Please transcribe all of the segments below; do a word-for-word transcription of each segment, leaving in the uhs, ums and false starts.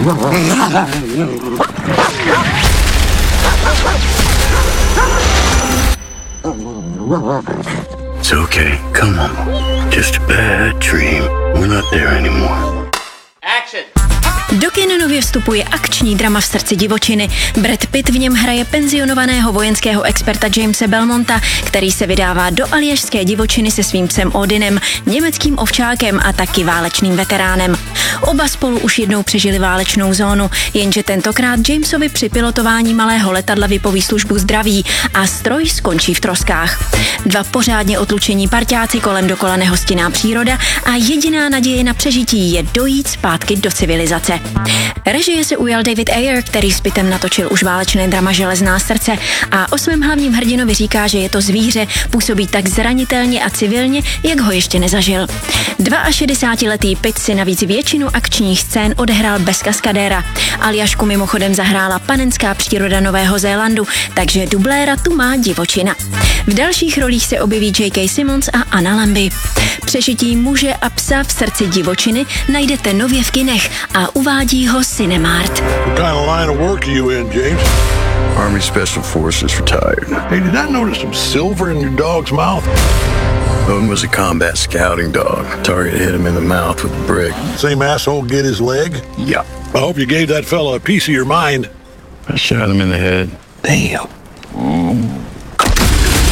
It's okay. Come on. Just a bad dream. We're not there anymore. Action! Do kin nově vstupuje akční drama v srdci divočiny. Brad Pitt v něm hraje penzionovaného vojenského experta Jamese Belmonta, který se vydává do aljašské divočiny se svým psem Odinem, německým ovčákem a taky válečným veteránem. Oba spolu už jednou přežili válečnou zónu, jenže tentokrát Jamesovi při pilotování malého letadla vypoví službu zdraví a stroj skončí v troskách. Dva pořádně otlučení parťáci kolem dokola nehostinná příroda a jediná naděje na přežití je dojít zpátky do civilizace. Režie se ujal David Ayer, který s Pittem natočil už válečné drama Železná srdce a o svém hlavním hrdinovi říká, že je to zvíře, působí tak zranitelně a civilně, jak ho ještě nezažil. šedesátiletý Pitt si navíc většinu akčních scén odehrál bez kaskadéra. Aljašku mimochodem zahrála panenská příroda Nového Zélandu, takže dubléra tu má divočina. V dalších rolích se objeví J K. Simmons a Anna Lambie. Přežití muže a psa v srdci divočiny najdete nově v kinech a uvádí ho Cinemart. What kind of line of work are you in, James? Army Special Forces retired. Hey, did I notice some silver in your dog's mouth? Owen was a combat scouting dog. Target hit him in the mouth with a brick. Same asshole get his leg? Yeah. I hope you gave that fella a piece of your mind. I shot him in the head. Damn. Mm.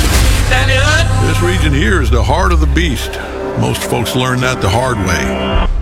This region here is the heart of the beast. Most folks learn that the hard way.